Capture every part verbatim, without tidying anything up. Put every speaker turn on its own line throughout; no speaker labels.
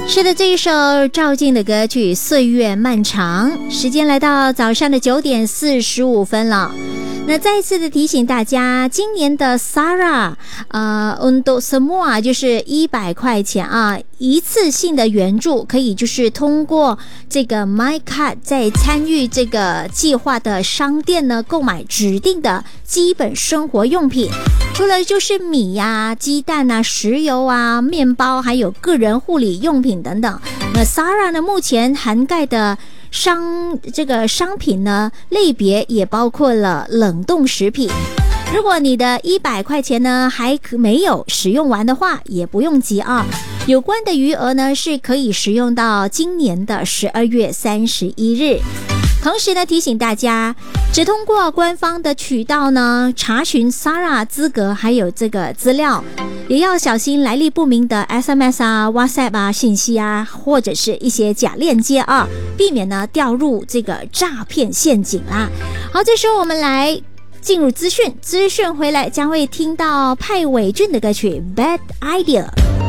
是的，这一首赵静的歌曲《岁月漫长》，时间来到早上的九点四十五分了。那再一次的提醒大家，今年的 Sara 呃 Untuk Semua 就是一百块钱啊，一次性的援助，可以就是通过这个 MyCard 在参与这个计划的商店呢购买指定的基本生活用品，除了就是米呀、啊、鸡蛋啊、石油啊、面包，还有个人护理用品等等。那 Sara 呢目前涵盖的商这个商品呢类别也包括了冷冻食品。如果你的一百块钱呢还没有使用完的话，也不用急啊，有关的余额呢是可以使用到今年的十二月三十一日。同时呢，提醒大家，只通过官方的渠道呢查询 Sara 资格还有这个资料，也要小心来历不明的 S M S 啊、WhatsApp 啊信息啊，或者是一些假链接啊，避免呢掉入这个诈骗陷阱啦。好，这时候我们来进入资讯，资讯回来将会听到派伟俊的歌曲《Bad Idea》。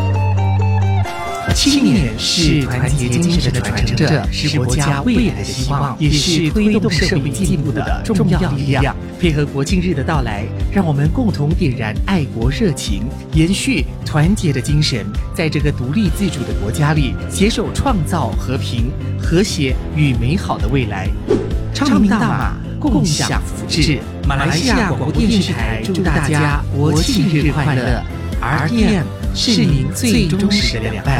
青年是团结精神的传承者，是国家未来的希望，也是推动社会进步的重要力量。配合国庆日的到来，让我们共同点燃爱国热情，延续团结的精神，在这个独立自主的国家里，携手创造和平、和谐与美好的未来。昌明大马，共享福祉。马来西亚广播电视台祝大家国庆日快乐。R T M 是您最忠实的良伴。